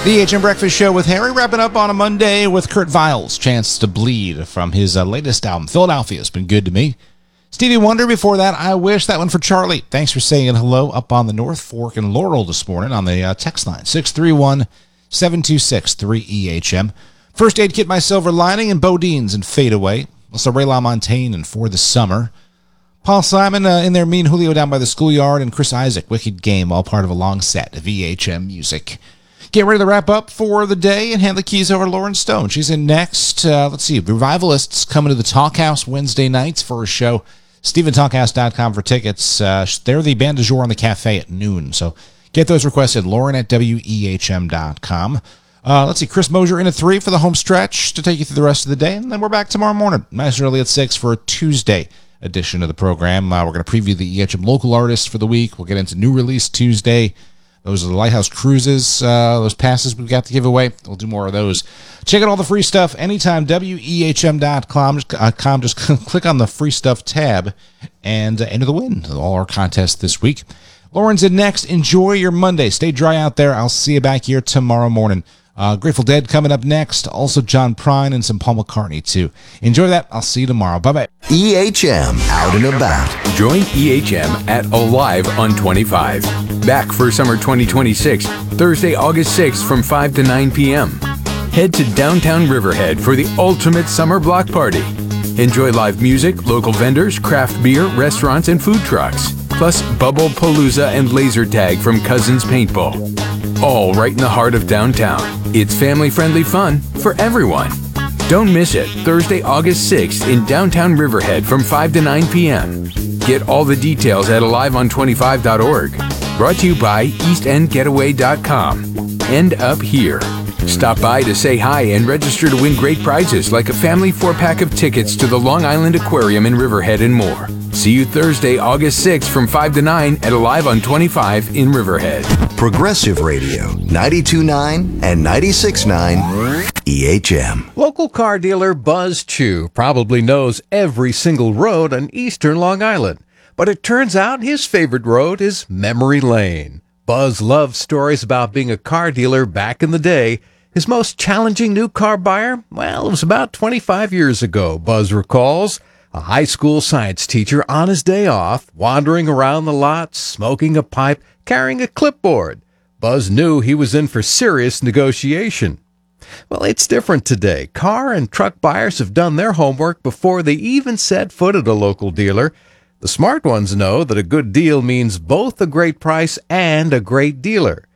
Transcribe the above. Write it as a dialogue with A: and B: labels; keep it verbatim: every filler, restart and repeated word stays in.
A: The H M Breakfast Show with Harry, wrapping up on a Monday with Kurt Vile's Chance to Bleed from his uh, latest album, Philadelphia. Has been good to me. Stevie Wonder before that, I Wish. That one for Charlie. Thanks for saying hello up on the North Fork and Laurel this morning on the uh, text line, six three one, seven two six, three E H M. First Aid Kit, My Silver Lining, and Bodine's and Fade Away. Also Ray LaMontagne and For the Summer. Paul Simon uh, in there, Me and Julio Down by the Schoolyard, and Chris Isaac, Wicked Game, all part of a long set of V H M music. Get ready to wrap up for the day and hand the keys over to Lauren Stone. She's in next. Uh, let's see. Revivalists coming to the Talkhouse Wednesday nights for a show. Stephen Talkhouse dot com for tickets. Uh, they're the band du jour on the cafe at noon. So get those requested. Lauren at W E H M dot com. Uh, let's see. Chris Mosier in at three for the home stretch to take you through the rest of the day. And then we're back tomorrow morning, nice and early at six for a Tuesday edition of the program. Uh, we're going to preview the E H M local artists for the week. We'll get into New Release Tuesday. Those are the Lighthouse Cruises, uh, those passes we've got to give away. We'll do more of those. Check out all the free stuff anytime, W E H M dot com. Just click on the free stuff tab and uh, enter the win. All our contests this week. Lauren's in next. Enjoy your Monday. Stay dry out there. I'll see you back here tomorrow morning. Uh, Grateful Dead coming up next. Also John Prine and some Paul McCartney, too. Enjoy that. I'll see you tomorrow. Bye-bye.
B: E H M Out and About.
C: Join E H M at Alive on twenty-five. Back for summer twenty twenty-six, Thursday, August sixth from five to nine p.m. Head to downtown Riverhead for the ultimate summer block party. Enjoy live music, local vendors, craft beer, restaurants, and food trucks. Plus Bubble Palooza and laser tag from Cousins Paintball. All right in the heart of downtown. It's family-friendly fun for everyone. Don't miss it, Thursday, August sixth in downtown Riverhead from five to nine p.m. Get all the details at alive on twenty-five dot org. Brought to you by east end getaway dot com. End up here. Stop by to say hi and register to win great prizes like a family four-pack of tickets to the Long Island Aquarium in Riverhead and more. See you Thursday, August sixth from five to nine at Alive on twenty-five in Riverhead.
B: Progressive Radio, ninety-two point nine and ninety-six point nine E H M.
D: Local car dealer Buzz Chu probably knows every single road on eastern Long Island. But it turns out his favorite road is Memory Lane. Buzz loves stories about being a car dealer back in the day. His most challenging new car buyer? Well, it was about twenty-five years ago, Buzz recalls. A high school science teacher on his day off, wandering around the lot, smoking a pipe, carrying a clipboard. Buzz knew he was in for serious negotiation. Well, it's different today. Car and truck buyers have done their homework before they even set foot at a local dealer. The smart ones know that a good deal means both a great price and a great dealer.